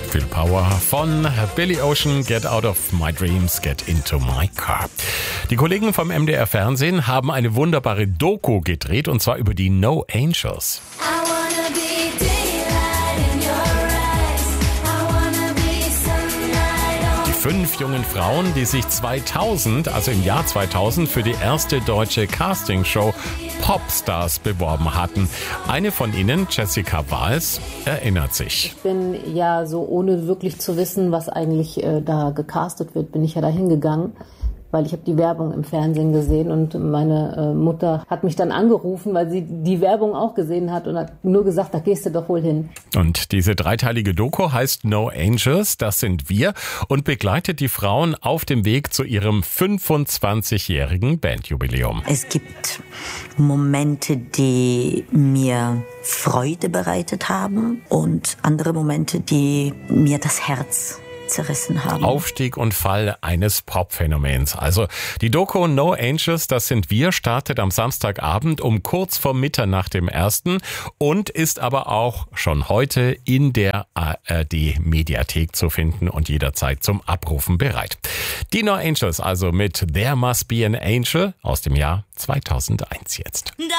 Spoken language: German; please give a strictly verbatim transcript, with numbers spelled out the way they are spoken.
Viel Power von Billy Ocean, Get Out of My Dreams, Get Into My Car. Die Kollegen vom M D R Fernsehen haben eine wunderbare Doku gedreht, und zwar über die No Angels. Fünf jungen Frauen, die sich zweitausend, also im Jahr zweitausend, für die erste deutsche Castingshow Popstars beworben hatten. Eine von ihnen, Jessica Wahls, erinnert sich. Ich bin ja so, ohne wirklich zu wissen, was eigentlich äh, da gecastet wird, bin ich ja da hingegangen, weil ich habe die Werbung im Fernsehen gesehen, und meine äh, Mutter hat mich dann angerufen, weil sie die Werbung auch gesehen hat, und hat nur gesagt, da gehst du doch wohl hin. Und diese dreiteilige Doku heißt No Angels, das sind wir, und begleitet die Frauen auf dem Weg zu ihrem fünfundzwanzigjährigen Bandjubiläum. Es gibt Momente, die mir Freude bereitet haben, und andere Momente, die mir das Herz zerrissen haben. Aufstieg und Fall eines Pop-Phänomens. Also die Doku No Angels, das sind wir, startet am Samstagabend um kurz vor Mitternacht im ersten und ist aber auch schon heute in der A R D-Mediathek zu finden und jederzeit zum Abrufen bereit. Die No Angels also mit There Must Be an Angel aus dem Jahr zweitausendeins jetzt.